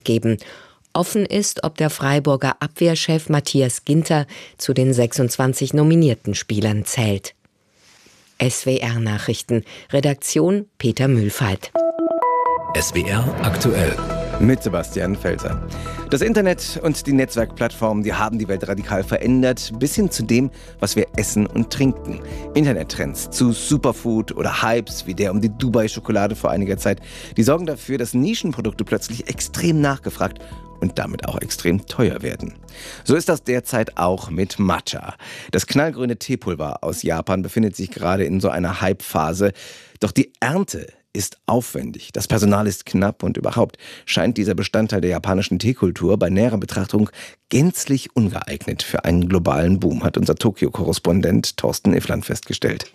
geben. Offen ist, ob der Freiburger Abwehrchef Matthias Ginter zu den 26 nominierten Spielern zählt. SWR-Nachrichten. Redaktion Peter Mühlfeit. SWR aktuell. Mit Sebastian Felser. Das Internet und die Netzwerkplattformen, die haben die Welt radikal verändert, bis hin zu dem, was wir essen und trinken. Internettrends zu Superfood oder Hypes wie der um die Dubai-Schokolade vor einiger Zeit, die sorgen dafür, dass Nischenprodukte plötzlich extrem nachgefragt und damit auch extrem teuer werden. So ist das derzeit auch mit Matcha. Das knallgrüne Teepulver aus Japan befindet sich gerade in so einer Hype-Phase. Doch die Ernte ist aufwendig, das Personal ist knapp und überhaupt scheint dieser Bestandteil der japanischen Teekultur bei näherer Betrachtung gänzlich ungeeignet für einen globalen Boom, hat unser Tokio-Korrespondent Thorsten Iffland festgestellt.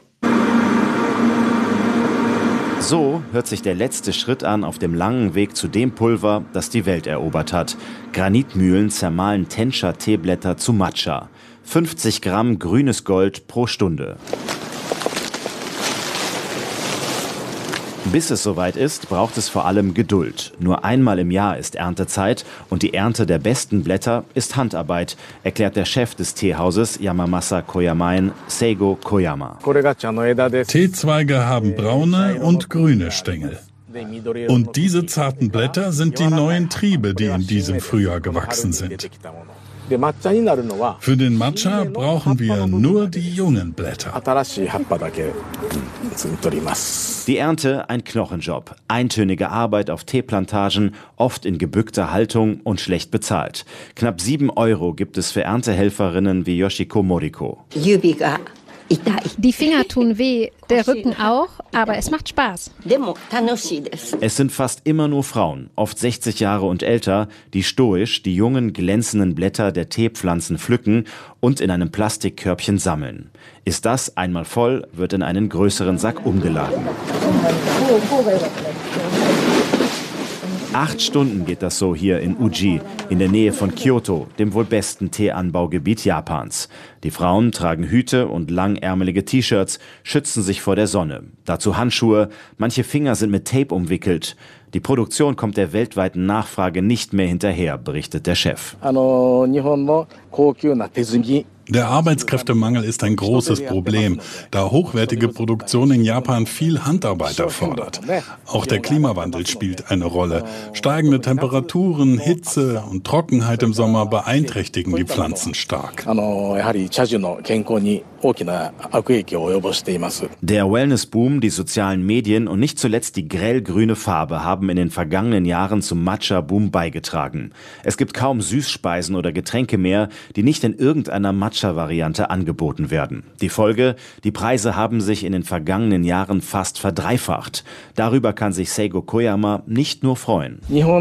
So hört sich der letzte Schritt an auf dem langen Weg zu dem Pulver, das die Welt erobert hat. Granitmühlen zermahlen Tensha-Teeblätter zu Matcha. 50 Gramm grünes Gold pro Stunde. Bis es soweit ist, braucht es vor allem Geduld. Nur einmal im Jahr ist Erntezeit und die Ernte der besten Blätter ist Handarbeit, erklärt der Chef des Teehauses Yamamasa Koyamaen, Seigo Koyama. Teezweige haben braune und grüne Stängel. Und diese zarten Blätter sind die neuen Triebe, die in diesem Frühjahr gewachsen sind. Für den Matcha brauchen wir nur die jungen Blätter. Die Ernte ein Knochenjob. Eintönige Arbeit auf Teeplantagen, oft in gebückter Haltung und schlecht bezahlt. Knapp 7 € gibt es für Erntehelferinnen wie Yoshiko Moriko. Die Finger tun weh, der Rücken auch, aber es macht Spaß. Es sind fast immer nur Frauen, oft 60 Jahre und älter, die stoisch die jungen, glänzenden Blätter der Teepflanzen pflücken und in einem Plastikkörbchen sammeln. Ist das einmal voll, wird in einen größeren Sack umgeladen. 8 Stunden geht das so hier in Uji, in der Nähe von Kyoto, dem wohl besten Teeanbaugebiet Japans. Die Frauen tragen Hüte und langärmelige T-Shirts, schützen sich vor der Sonne. Dazu Handschuhe, manche Finger sind mit Tape umwickelt. Die Produktion kommt der weltweiten Nachfrage nicht mehr hinterher, berichtet der Chef. Der Arbeitskräftemangel ist ein großes Problem, da hochwertige Produktion in Japan viel Handarbeit erfordert. Auch der Klimawandel spielt eine Rolle. Steigende Temperaturen, Hitze und Trockenheit im Sommer beeinträchtigen die Pflanzen stark. Der Wellness-Boom, die sozialen Medien und nicht zuletzt die grellgrüne Farbe haben in den vergangenen Jahren zum Matcha-Boom beigetragen. Es gibt kaum Süßspeisen oder Getränke mehr, die nicht in irgendeiner Matcha-Variante angeboten werden. Die Folge: die Preise haben sich in den vergangenen Jahren fast verdreifacht. Darüber kann sich Seigo Koyama nicht nur freuen.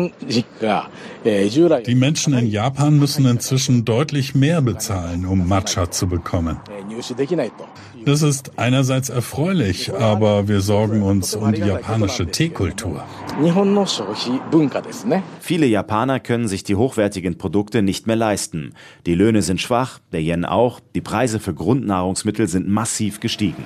Die Menschen in Japan müssen inzwischen deutlich mehr bezahlen, um Matcha zu bekommen. Das ist einerseits erfreulich, aber wir sorgen uns um die japanische Teekultur. Viele Japaner können sich die hochwertigen Produkte nicht mehr leisten. Die Löhne sind schwach, der Yen auch, die Preise für Grundnahrungsmittel sind massiv gestiegen.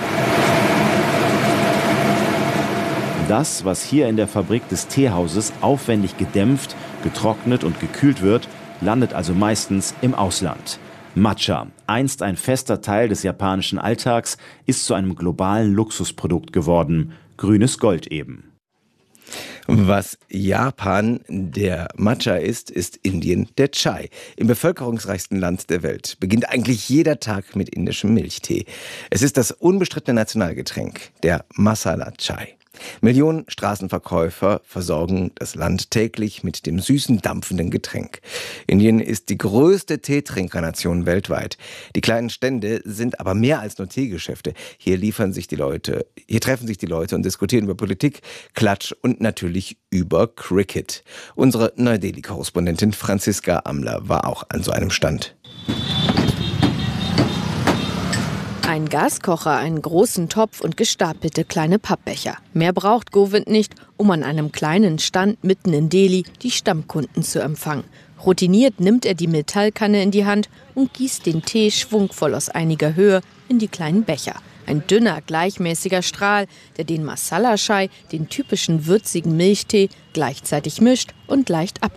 Das, was hier in der Fabrik des Teehauses aufwendig gedämpft, getrocknet und gekühlt wird, landet also meistens im Ausland. Matcha, einst ein fester Teil des japanischen Alltags, ist zu einem globalen Luxusprodukt geworden. Grünes Gold eben. Was Japan der Matcha ist, ist Indien der Chai. Im bevölkerungsreichsten Land der Welt beginnt eigentlich jeder Tag mit indischem Milchtee. Es ist das unbestrittene Nationalgetränk, der Masala Chai. Millionen Straßenverkäufer versorgen das Land täglich mit dem süßen, dampfenden Getränk. Indien ist die größte Teetrinkernation weltweit. Die kleinen Stände sind aber mehr als nur Teegeschäfte. Hier treffen sich die Leute und diskutieren über Politik, Klatsch und natürlich über Cricket. Unsere Neu-Delhi-Korrespondentin Franziska Amler war auch an so einem Stand. Ein Gaskocher, einen großen Topf und gestapelte kleine Pappbecher. Mehr braucht Govind nicht, um an einem kleinen Stand mitten in Delhi die Stammkunden zu empfangen. Routiniert nimmt er die Metallkanne in die Hand und gießt den Tee schwungvoll aus einiger Höhe in die kleinen Becher. Ein dünner, gleichmäßiger Strahl, der den Masala Chai, den typischen würzigen Milchtee, gleichzeitig mischt und leicht